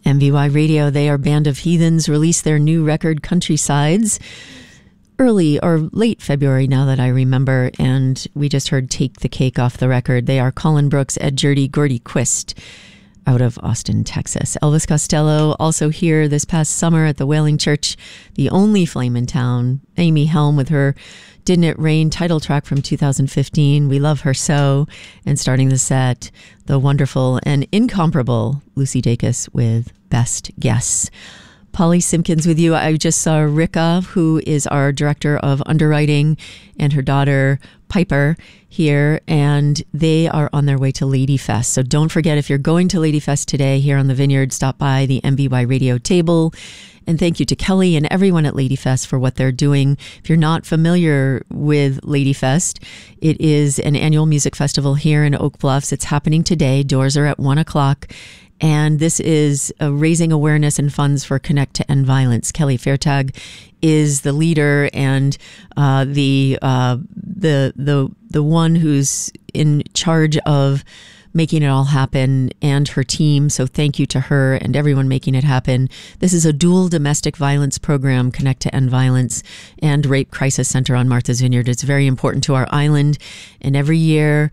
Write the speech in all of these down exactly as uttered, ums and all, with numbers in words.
M V Y Radio, they are Band of Heathens, released their new record, Countrysides, early or late February, now that I remember, and we just heard Take the Cake off the record. They are Colin Brooks, Ed Jurdy, Gordy Quist, out of Austin, Texas. Elvis Costello, also here this past summer at the Wailing Church, the only flame in town. Amy Helm with her Didn't It Rain title track from two thousand fifteen, We Love Her So. And starting the set, the wonderful and incomparable Lucy Dacus with Best Guess. Polly Simpkins with you. I just saw Rika, who is our director of underwriting, and her daughter Piper here, and they are on their way to Ladyfest. So don't forget, if you're going to Ladyfest today here on the Vineyard, stop by the M V Y Radio table. And thank you to Kelly and everyone at Ladyfest for what they're doing. If you're not familiar with Ladyfest, it is an annual music festival here in Oak Bluffs. It's happening today. Doors are at one o'clock. And this is uh, raising awareness and funds for Connect to End Violence. Kelly Fairtag is the leader and uh, the uh, the the the one who's in charge of making it all happen, and her team. So thank you to her and everyone making it happen. This is a dual domestic violence program, Connect to End Violence and Rape Crisis Center on Martha's Vineyard. It's very important to our island, and every year,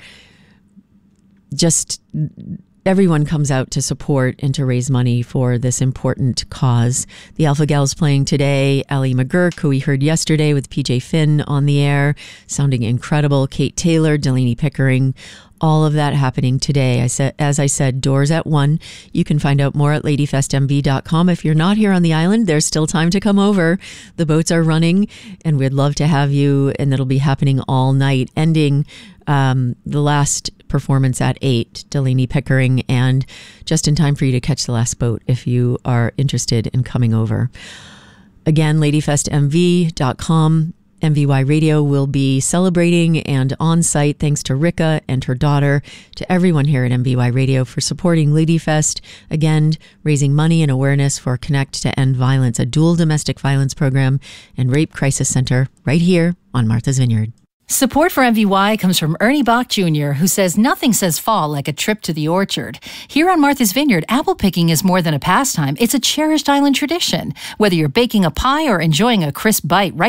just everyone comes out to support and to raise money for this important cause. The Alpha Gals playing today, Allie McGurk, who we heard yesterday with P J Finn on the air, sounding incredible. Kate Taylor, Delaney Pickering, all of that happening today. I said, as I said, doors at one. You can find out more at ladyfest m v dot com. If you're not here on the island, there's still time to come over. The boats are running, and we'd love to have you, and it'll be happening all night, ending um, the last performance at eight, Delaney Pickering, and just in time for you to catch the last boat if you are interested in coming over. Again, ladyfest m v dot com. M V Y Radio will be celebrating and on site, thanks to Rika and her daughter, to everyone here at M V Y Radio for supporting Ladyfest. Again, raising money and awareness for Connect to End Violence, a dual domestic violence program and rape crisis center right here on Martha's Vineyard. Support for M V Y comes from Ernie Bach Junior, who says nothing says fall like a trip to the orchard. Here on Martha's Vineyard, apple picking is more than a pastime. It's a cherished island tradition. Whether you're baking a pie or enjoying a crisp bite right